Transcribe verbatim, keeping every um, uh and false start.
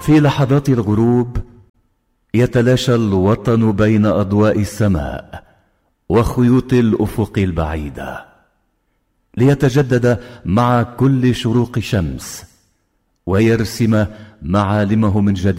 في لحظات الغروب يتلاشى الوطن بين أضواء السماء وخيوط الأفق البعيدة، ليتجدد مع كل شروق شمس ويرسم معالمه من جديد.